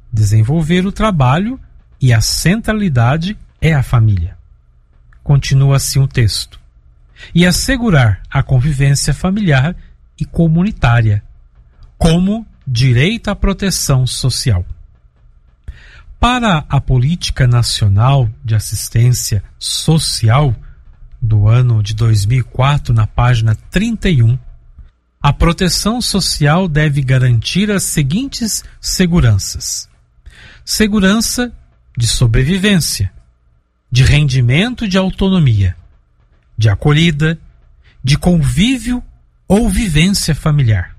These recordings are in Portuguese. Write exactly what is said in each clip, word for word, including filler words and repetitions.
desenvolver o trabalho e a centralidade é a família. Continua assim o texto. E assegurar a convivência familiar e comunitária, como direito à proteção social. Para a Política Nacional de Assistência Social do ano de dois mil e quatro, na página trinta e um, a proteção social deve garantir as seguintes seguranças: segurança de sobrevivência, de rendimento e de autonomia, de acolhida, de convívio ou vivência familiar.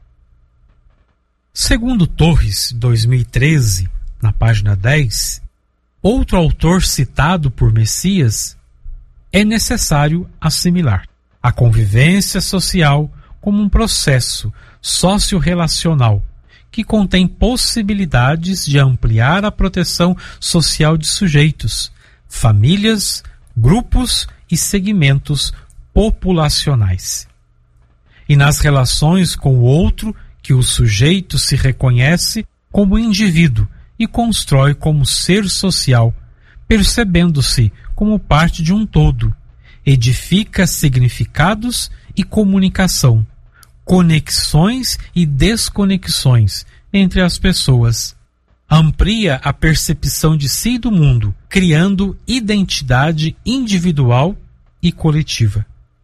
Segundo Torres, dois mil e treze, na página dez, outro autor citado por Messias, é necessário assimilar a convivência social como um processo socio-relacional que contém possibilidades de ampliar a proteção social de sujeitos, famílias, grupos e segmentos populacionais. E nas relações com o outro, que o sujeito se reconhece como indivíduo e constrói como ser social, percebendo-se como parte de um todo, edifica significados e comunicação, conexões e desconexões entre as pessoas, amplia a percepção de si e do mundo, criando identidade individual e coletiva.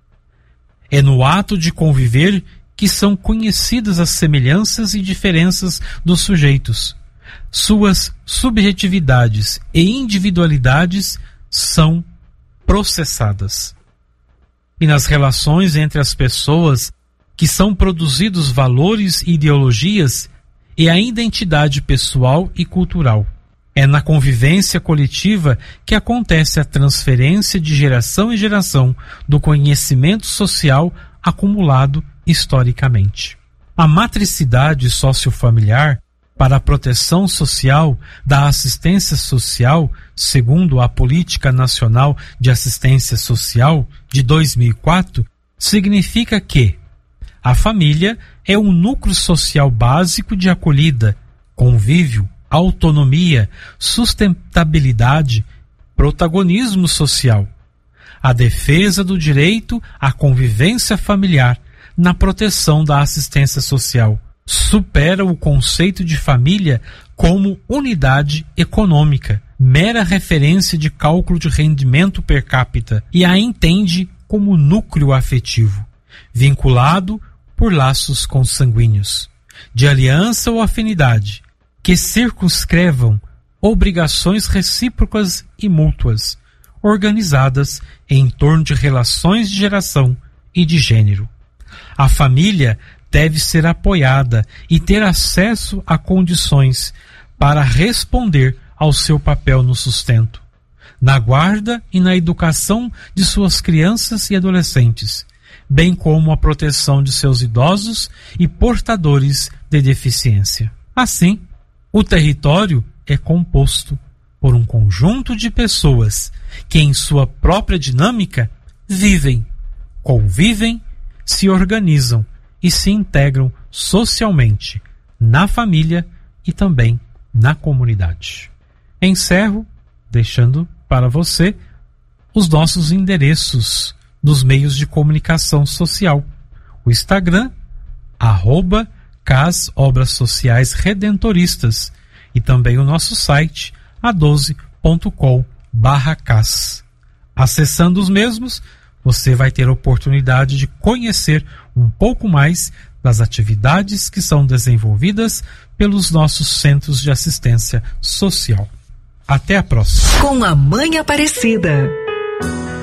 É no ato de conviver que são conhecidas as semelhanças e diferenças dos sujeitos. Suas subjetividades e individualidades são processadas. E nas relações entre as pessoas que são produzidos valores e ideologias e a identidade pessoal e cultural. É na convivência coletiva que acontece a transferência de geração em geração do conhecimento social acumulado historicamente. A matricidade sociofamiliar para a proteção social da assistência social, segundo a Política Nacional de Assistência Social de dois mil e quatro, significa que a família é um núcleo social básico de acolhida, convívio, autonomia, sustentabilidade, protagonismo social, a defesa do direito à convivência familiar na proteção da assistência social. Supera o conceito de família como unidade econômica, mera referência de cálculo de rendimento per capita, e a entende como núcleo afetivo, vinculado por laços consanguíneos, de aliança ou afinidade, que circunscrevam obrigações recíprocas e mútuas, organizadas em torno de relações de geração e de gênero. A família deve ser apoiada e ter acesso a condições para responder ao seu papel no sustento, na guarda e na educação de suas crianças e adolescentes, bem como a proteção de seus idosos e portadores de deficiência. Assim, o território é composto por um conjunto de pessoas que, em sua própria dinâmica, vivem, convivem, se organizam e se integram socialmente na família e também na comunidade. Encerro deixando para você os nossos endereços dos meios de comunicação social. O Instagram, arroba Cas Obras Sociais Redentoristas, e também o nosso site, a doze ponto com barra cas. Acessando os mesmos, você vai ter a oportunidade de conhecer um pouco mais das atividades que são desenvolvidas pelos nossos centros de assistência social. Até a próxima. Com a Mãe Aparecida.